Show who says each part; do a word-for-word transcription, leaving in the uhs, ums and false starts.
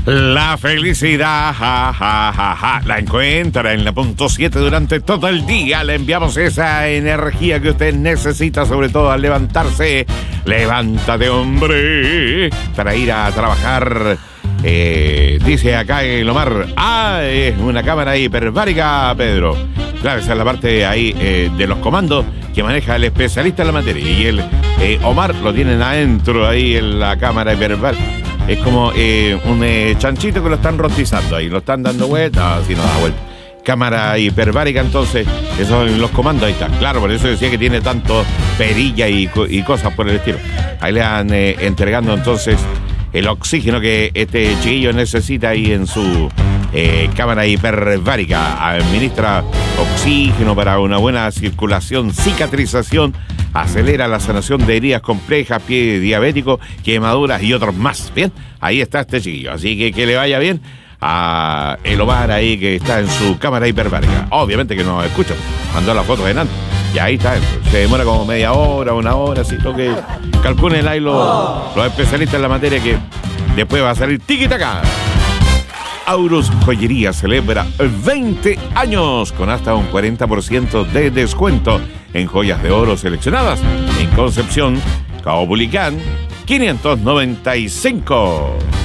Speaker 1: La felicidad, ja, ja, ja, ja, la encuentra en la punto siete durante todo el día. Le enviamos esa energía que usted necesita, sobre todo al levantarse. Levántate, hombre, para ir a trabajar. Eh, dice acá el Omar, ah, es una cámara hiperbárica, Pedro. Claro, esa es la parte ahí eh, de los comandos que maneja el especialista en la materia. Y el eh, Omar lo tienen adentro ahí en la cámara hiperbárica. Es como eh, un eh, chanchito que lo están rostizando ahí, lo están dando vueltas, así no da vuelta. Cámara hiperbárica, entonces, esos son los comandos, ahí está. Claro, por eso decía que tiene tanto perilla y, y cosas por el estilo. Ahí le van eh, entregando entonces el oxígeno que este chiquillo necesita ahí en su eh, cámara hiperbárica. Administra oxígeno para una buena circulación, cicatrización, acelera la sanación de heridas complejas, pie diabético, quemaduras y otros más. Bien, ahí está este chiquillo. Así que que le vaya bien a el Omar ahí que está en su cámara hiperbárica. Obviamente que no escucha, mandó la foto de Nantes. Y ahí está, se demora como media hora, una hora, así lo que calculen ahí los, los especialistas en la materia, que después va a salir tiki-taka. Aurus Joyería celebra veinte años con hasta un cuarenta por ciento de descuento en joyas de oro seleccionadas en Concepción, Caupolicán, quinientos noventa y cinco.